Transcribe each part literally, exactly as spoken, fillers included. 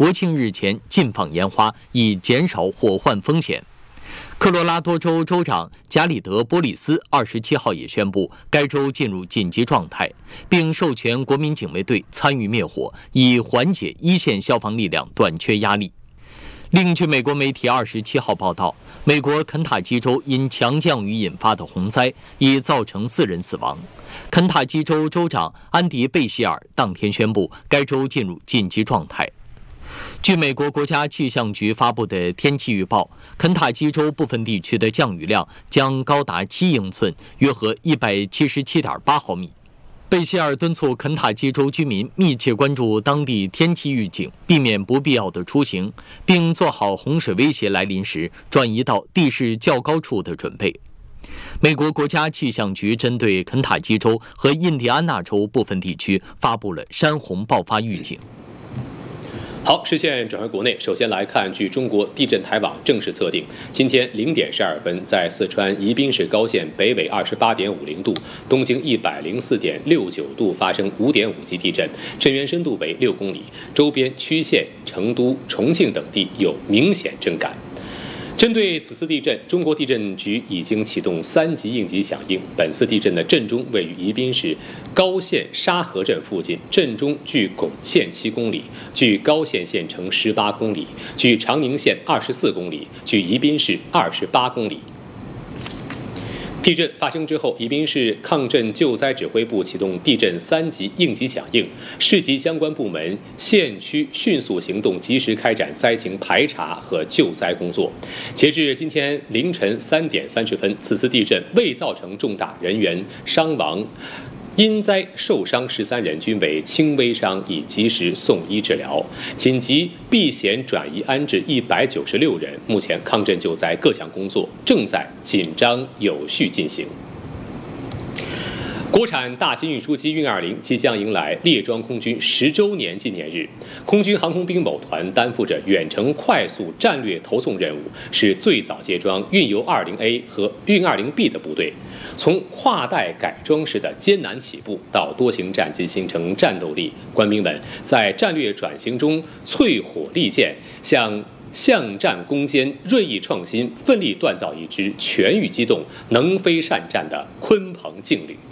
国庆日前禁放烟花，以减少火患风险。科罗拉多州州长加里德·波利斯二十七号也宣布，该州进入紧急状态，并授权国民警卫队参与灭火，以缓解一线消防力量短缺压力。另据美国媒体二十七号报道，美国肯塔基州因强降雨引发的洪灾已造成四人死亡。肯塔基州州长安迪·贝希尔当天宣布，该州进入紧急状态。据美国国家气象局发布的天气预报，肯塔基州部分地区的降雨量将高达七英寸，约合一百七十七点八毫米。贝希尔敦促肯塔基州居民密切关注当地天气预警，避免不必要的出行，并做好洪水威胁来临时转移到地势较高处的准备。美国国家气象局针对肯塔基州和印第安纳州部分地区发布了山洪爆发预警。 好，视线转回国内，首先来看，据中国地震台网正式测定，今天零点十二分，在四川宜宾市高县北纬二十八点五零度、东经一百零四点六九度发生五点五级地震，震源深度为六公里，周边区县、成都、重庆等地有明显震感。针对此次地震，中国地震局已经启动三级应急响应。本次地震的震中位于宜宾市高县沙河镇附近，震中距珙县七公里，距高县县城十八公里，距长宁县二十四公里，距宜宾市二十八公里。地震发生之后，宜宾市抗震救灾指挥部启动地震三级应急响应，市级相关部门、县区迅速行动，及时开展灾情排查和救灾工作。截至今天凌晨三点三十分，此次地震未造成重大人员伤亡。因灾受伤十三人均为轻微伤，已及时送医治疗。紧急避险转移安置一百九十六人。目前抗震救灾各项工作正在紧张有序进行。国产大型运输机运二零即将迎来列装空军十周年纪念日。空军航空兵某团担负着远程快速战略投送任务，是最早接装运油 二零 A 和运 二零 B 的部队。从跨代改装式的艰难起步到多型战机形成战斗力，官兵们在战略转型中淬火利剑，向向战攻坚、锐意创新，奋力锻造一支全域机动、能飞善战的鲲鹏劲旅。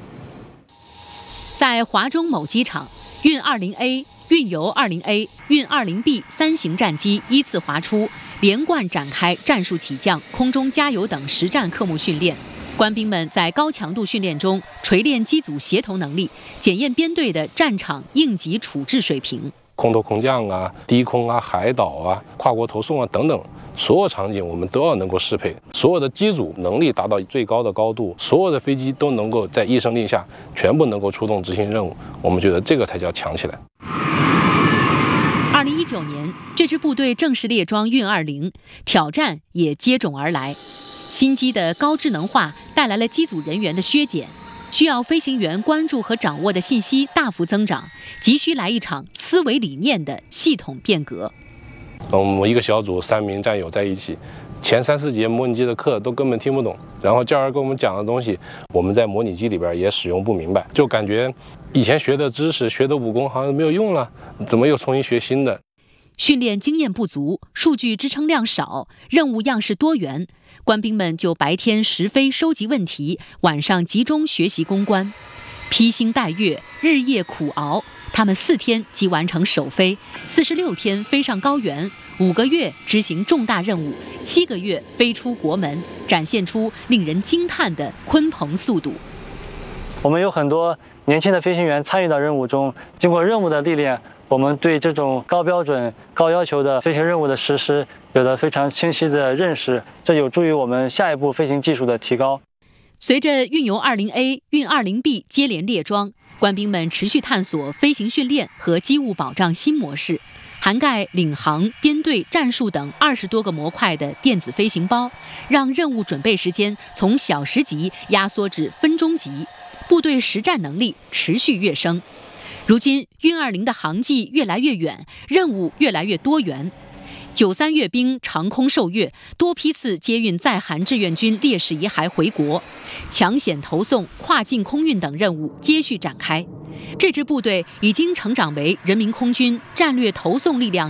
在华中某机场，运 二零 A、运油 二零 A、运 二零 B 三型战机依次滑出，连贯展开战术起降、空中加油等实战科目训练。官兵们在高强度训练中锤炼机组协同能力，检验编队的战场应急处置水平。 空投空降啊、低空啊、海岛啊、跨国投送啊等等，所有场景我们都要能够适配，所有的机组能力达到最高的高度，所有的飞机都能够在一声令下全部能够出动执行任务。我们觉得这个才叫强起来。 二零一九年，这支部队正式列装运二零，挑战也接踵而来。新机的高智能化带来了机组人员的削减，需要飞行员关注和掌握的信息大幅增长，急需来一场思维理念的系统变革。 我们一个小组三名战友在一起，前三四节模拟机的课都根本听不懂，然后教授跟我们讲的东西，我们在模拟机里边也使用不明白，就感觉以前学的知识、学的武功好像没有用了，怎么又重新学新的？ 训练经验不足，数据支撑量少，任务样式多元，官兵们就白天实飞收集问题，晚上集中学习攻关，披星戴月，日夜苦熬。他们四天即完成首飞，四十六天飞上高原，五个月执行重大任务，七个月飞出国门，展现出令人惊叹的鲲鹏速度。 我们有很多年轻的飞行员参与到任务中，经过任务的历练，我们对这种高标准、高要求的飞行任务的实施有了非常清晰的认识，这有助于我们下一步飞行技术的提高。 随着运油 二零 A、运 二零 B 接连列装，官兵们持续探索飞行训练和机务保障新模式，涵盖领航、编队、战术等二十多个模块的电子飞行包，让任务准备时间从小时级压缩至分钟级，部队实战能力持续跃升。如今，运二零的航迹越来越远，任务越来越多元。九三阅兵长空受阅，多批次接运在韩志愿军烈士遗骸回国，抢险投送、跨境空运等任务接续展开。这支部队已经成长为人民空军战略投送力量